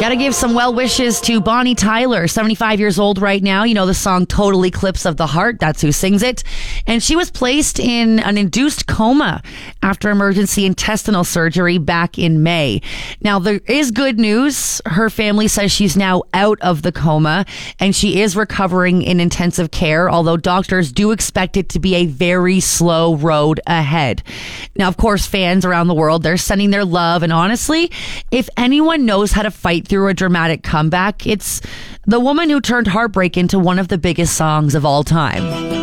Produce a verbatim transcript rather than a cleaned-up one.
Gotta give some well wishes to Bonnie Tyler, seventy-five years old right now. You know the song Total Eclipse of the Heart. That's who sings it. And she was placed in an induced coma after emergency intestinal surgery back in May. Now, there is good news. Her family says she's now out of the coma and she is recovering in intensive care, although doctors do expect it to be a very slow road ahead. Now, of course, fans around the world, they're sending their love. And honestly, if anyone knows how to fight through a dramatic comeback, it's the woman who turned heartbreak into one of the biggest songs of all time.